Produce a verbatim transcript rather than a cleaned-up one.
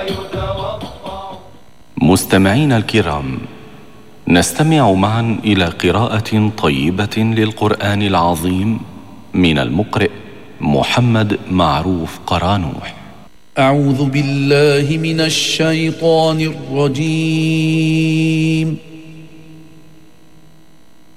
مستمعينا الكرام، نستمع معا إلى قراءة طيبة للقرآن العظيم من المقرئ محمد معروف قرانوح. أعوذ بالله من الشيطان الرجيم.